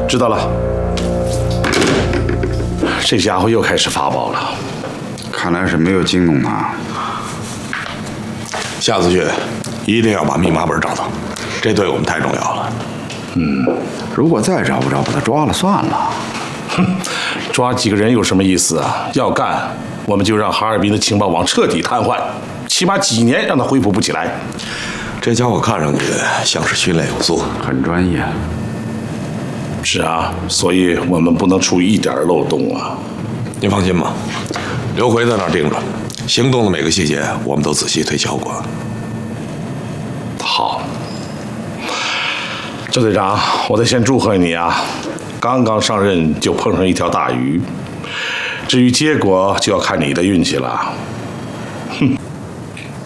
知道了。这家伙又开始发报了， 看来是没有惊动他。 下次去一定要把密码本找到，这对我们太重要了。 如果再找不着，把他抓了算了。 哼，抓几个人有什么意思啊？要干，我们就让哈尔滨的情报网彻底瘫痪，起码几年让他恢复不起来。 这家伙看上去像是训练有素， 很专业。 是啊，所以我们不能出一点漏洞啊。 您放心吧，刘奎在那儿盯着，行动的每个细节我们都仔细推敲过。 好，周队长，我得先祝贺你啊！刚刚上任就碰上一条大鱼，至于结果就要看你的运气了。哼。